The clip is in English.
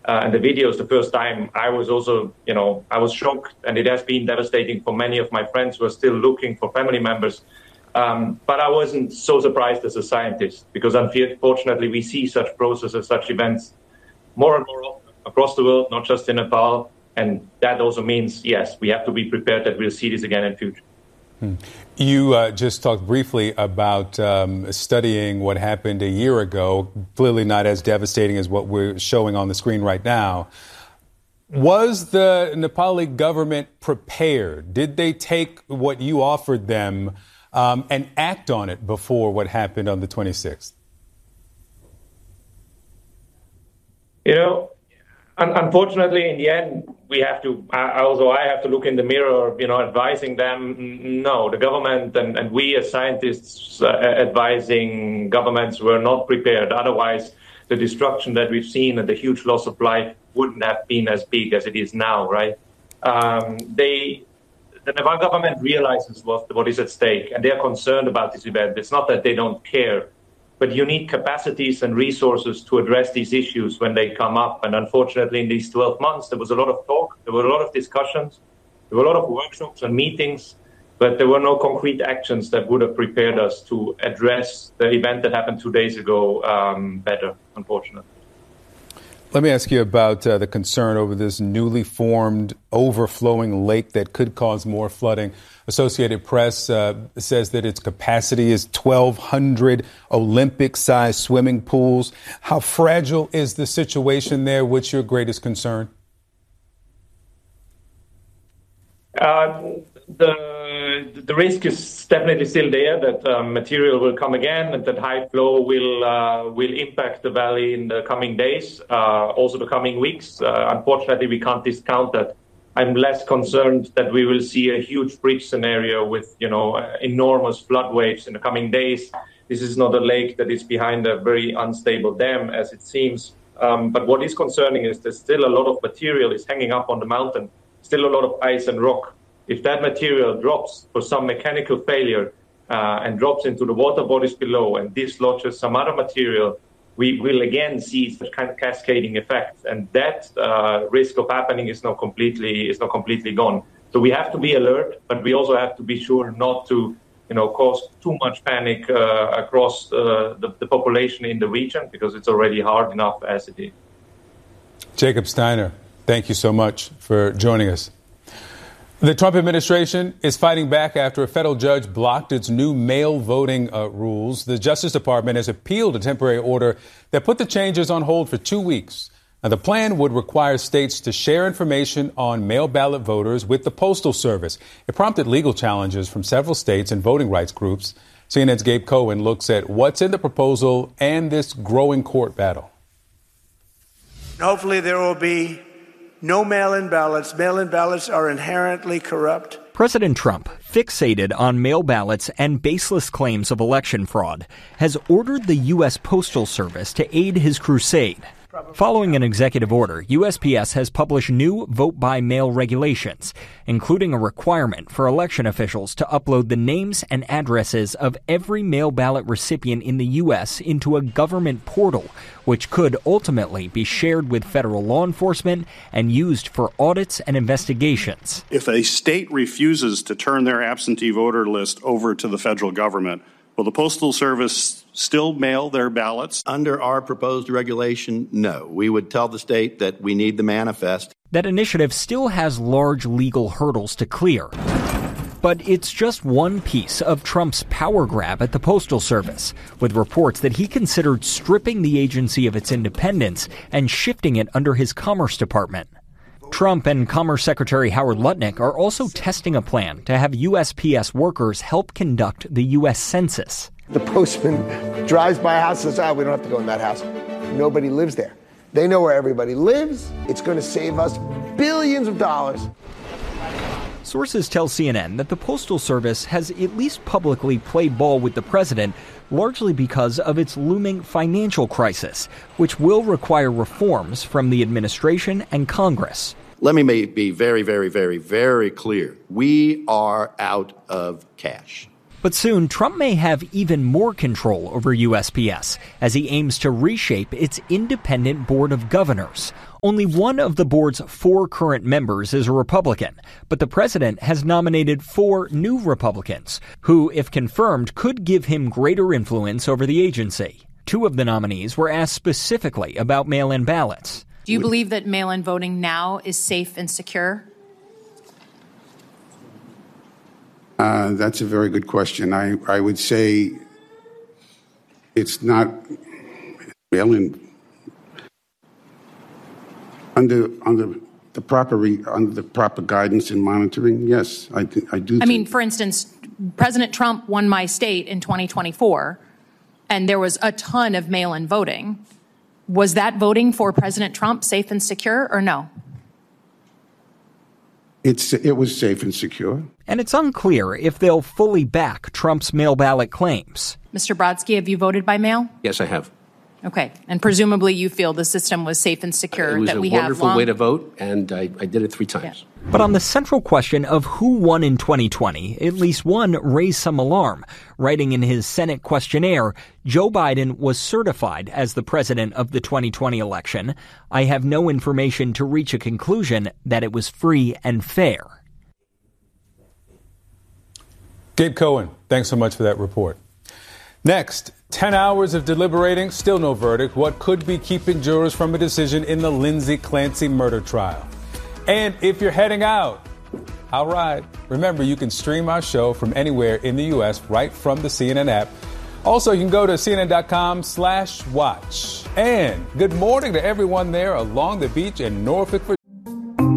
and the videos the first time, I was also, I was shocked, and it has been devastating for many of my friends who are still looking for family members. But I wasn't so surprised as a scientist, because unfortunately we see such processes, such events more and more often across the world, not just in Nepal. And that also means, yes, we have to be prepared that we'll see this again in future. You just talked briefly about studying what happened a year ago, clearly not as devastating as what we're showing on the screen right now. Was the Nepali government prepared? Did they take what you offered them and act on it before what happened on the 26th? Unfortunately, in the end, we have to, I have to look in the mirror, advising them. No, the government and we as scientists advising governments were not prepared. Otherwise, the destruction that we've seen and the huge loss of life wouldn't have been as big as it is now, right? The Nepal government realizes what is at stake, and they're concerned about this event. It's not that they don't care, but you need capacities and resources to address these issues when they come up. And unfortunately, in these 12 months, there was a lot of talk, there were a lot of discussions, there were a lot of workshops and meetings, but there were no concrete actions that would have prepared us to address the event that happened 2 days ago better, unfortunately. Let me ask you about the concern over this newly formed overflowing lake that could cause more flooding. Associated Press says that its capacity is 1,200 Olympic-sized swimming pools. How fragile is the situation there? What's your greatest concern? The risk is definitely still there that material will come again and that high flow will impact the valley in the coming days, also the coming weeks. Unfortunately, we can't discount that. I'm less concerned that we will see a huge breach scenario with, enormous flood waves in the coming days. This is not a lake that is behind a very unstable dam, as it seems. But what is concerning is there's still a lot of material is hanging up on the mountain, still a lot of ice and rock. If that material drops for some mechanical failure and drops into the water bodies below and dislodges some other material, we will again see such kind of cascading effect. And that risk of happening is not completely gone. So we have to be alert, but we also have to be sure not to cause too much panic across the population in the region, because it's already hard enough as it is. Jacob Steiner, thank you so much for joining us. The Trump administration is fighting back after a federal judge blocked its new mail voting rules. The Justice Department has appealed a temporary order that put the changes on hold for 2 weeks. Now, the plan would require states to share information on mail ballot voters with the Postal Service. It prompted legal challenges from several states and voting rights groups. CNN's Gabe Cohen looks at what's in the proposal and this growing court battle. Hopefully there will be no mail-in ballots. Mail-in ballots are inherently corrupt. President Trump, fixated on mail ballots and baseless claims of election fraud, has ordered the U.S. Postal Service to aid his crusade. Following an executive order, USPS has published new vote-by-mail regulations, including a requirement for election officials to upload the names and addresses of every mail ballot recipient in the U.S. into a government portal, which could ultimately be shared with federal law enforcement and used for audits and investigations. If a state refuses to turn their absentee voter list over to the federal government, will the Postal Service still mail their ballots? Under our proposed regulation, no. We would tell the state that we need the manifest. That initiative still has large legal hurdles to clear. But it's just one piece of Trump's power grab at the Postal Service, with reports that he considered stripping the agency of its independence and shifting it under his Commerce Department. Trump and Commerce Secretary Howard Lutnick are also testing a plan to have USPS workers help conduct the U.S. Census. The postman drives by a house and says, we don't have to go in that house. Nobody lives there. They know where everybody lives. It's going to save us billions of dollars. Sources tell CNN that the Postal Service has at least publicly played ball with the president, largely because of its looming financial crisis, which will require reforms from the administration and Congress. Let me be very, very, very, very clear. We are out of cash. But soon, Trump may have even more control over USPS as he aims to reshape its independent board of governors. Only one of the board's 4 current members is a Republican, but the president has nominated 4 new Republicans who, if confirmed, could give him greater influence over the agency. 2 of the nominees were asked specifically about mail-in ballots. Do you believe that mail-in voting now is safe and secure? That's a very good question. I would say it's not mail-in under the proper guidance and monitoring. Yes, I do. I mean, for instance, President Trump won my state in 2024, and there was a ton of mail-in voting. Was that voting for President Trump safe and secure, or no? It was safe and secure. And it's unclear if they'll fully back Trump's mail ballot claims. Mr. Brodsky, have you voted by mail? Yes, I have. Okay. And presumably you feel the system was safe and secure. It was that a we wonderful have way to vote, and I did it 3 times. Yeah. But on the central question of who won in 2020, at least one raised some alarm. Writing in his Senate questionnaire, Joe Biden was certified as the president of the 2020 election. I have no information to reach a conclusion that it was free and fair. Gabe Cohen, thanks so much for that report. Next, 10 hours of deliberating, still no verdict. What could be keeping jurors from a decision in the Lindsay Clancy murder trial? And if you're heading out, all right, remember you can stream our show from anywhere in the U.S. right from the CNN app. Also, you can go to CNN.com/watch. And good morning to everyone there along the beach in Norfolk, Virginia.